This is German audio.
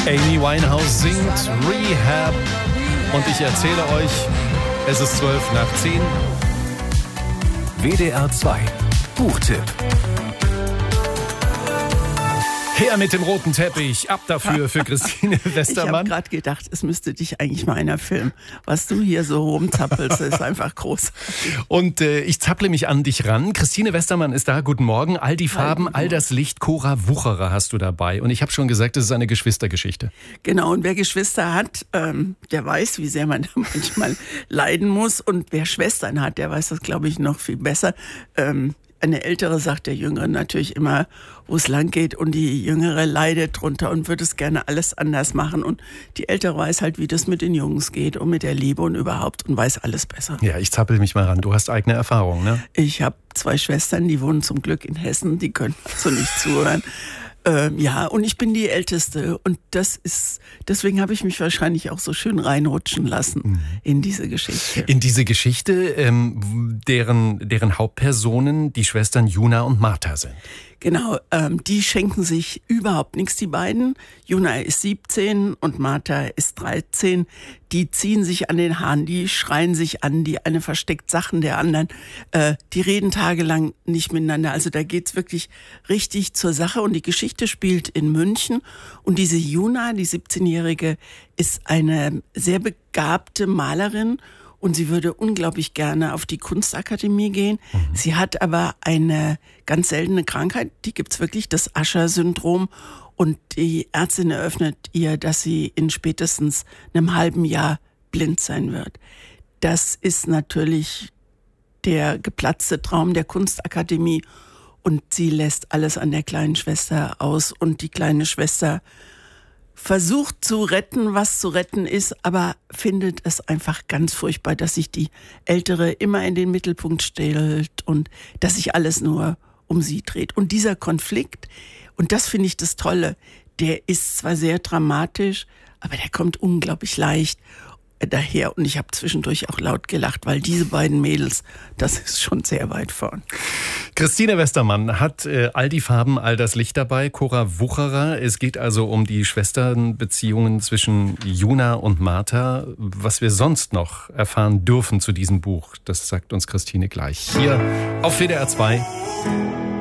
Amy Winehouse singt Rehab und ich erzähle euch, es ist 10:12. WDR 2 Buchtipp. Her mit dem roten Teppich, ab dafür für Christine Westermann. Ich habe gerade gedacht, es müsste dich eigentlich mal einer filmen. Was du hier so rumzappelst, ist einfach großartig. Und ich zapple mich an dich ran. Christine Westermann ist da, guten Morgen. All die Farben, all das Licht, Cora Wucherer hast du dabei. Und ich habe schon gesagt, es ist eine Geschwistergeschichte. Genau, und wer Geschwister hat, der weiß, wie sehr man da manchmal leiden muss. Und wer Schwestern hat, der weiß das, glaube ich, noch viel besser. Eine Ältere sagt der Jüngere natürlich immer, wo es lang geht, und die Jüngere leidet drunter und würde es gerne alles anders machen. Und die Ältere weiß halt, wie das mit den Jungs geht und mit der Liebe und überhaupt und weiß alles besser. Ja, ich zappel mich mal ran. Du hast eigene Erfahrungen, ne? Ich habe 2 Schwestern, die wohnen zum Glück in Hessen, die können also nicht zuhören. Ja, und ich bin die Älteste und deswegen habe ich mich wahrscheinlich auch so schön reinrutschen lassen in diese Geschichte. In diese Geschichte, deren Hauptpersonen die Schwestern Juna und Martha sind. Genau, die schenken sich überhaupt nichts, die beiden. Juna ist 17 und Martha ist 13. Die ziehen sich an den Haaren, die schreien sich an, die eine versteckt Sachen der anderen. Die reden tagelang nicht miteinander. Also da geht's wirklich richtig zur Sache. Und die Geschichte spielt in München. Und diese Juna, die 17-Jährige, ist eine sehr begabte Malerin. Und sie würde unglaublich gerne auf die Kunstakademie gehen. Sie hat aber eine ganz seltene Krankheit, die gibt's wirklich, das Usher-Syndrom. Und die Ärztin eröffnet ihr, dass sie in spätestens einem halben Jahr blind sein wird. Das ist natürlich der geplatzte Traum der Kunstakademie. Und sie lässt alles an der kleinen Schwester aus. Und die kleine Schwester versucht zu retten, was zu retten ist, aber findet es einfach ganz furchtbar, dass sich die Ältere immer in den Mittelpunkt stellt und dass sich alles nur um sie dreht. Und dieser Konflikt, und das finde ich das Tolle, der ist zwar sehr dramatisch, aber der kommt unglaublich leicht daher. Und ich habe zwischendurch auch laut gelacht, weil diese beiden Mädels, das ist schon sehr weit vorn. Christine Westermann hat all die Farben, all das Licht dabei. Cora Wucherer. Es geht also um die Schwesternbeziehungen zwischen Juna und Martha. Was wir sonst noch erfahren dürfen zu diesem Buch, das sagt uns Christine gleich. Hier auf WDR 2.